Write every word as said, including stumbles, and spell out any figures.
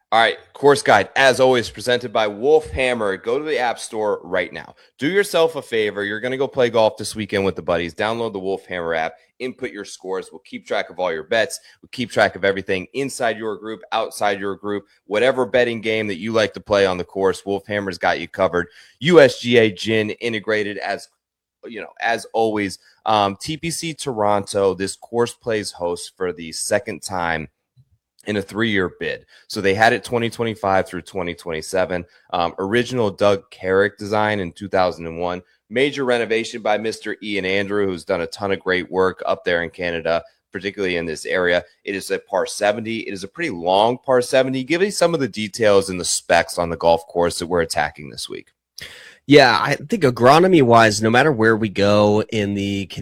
All right, course guide, as always, presented by Wolf Hammer. Go to the App Store right now. Do yourself a favor. You're going to go play golf this weekend with the buddies. Download the Wolf Hammer app, input your scores. We'll keep track of all your bets. We'll keep track of everything inside your group, outside your group, whatever betting game that you like to play on the course. Wolf Hammer's got you covered. U S G A Gin integrated as you know, as always. Um, T P C Toronto, this course plays host for the second time in a three-year bid. So they had it twenty twenty-five through twenty twenty-seven. Um, original Doug Carrick design in two thousand one. Major renovation by Mister Ian Andrew, who's done a ton of great work up there in Canada, particularly in this area. It is a par seventy. It is a pretty long par seventy. Give me some of the details and the specs on the golf course that we're attacking this week. Yeah, I think agronomy-wise, no matter where we go in the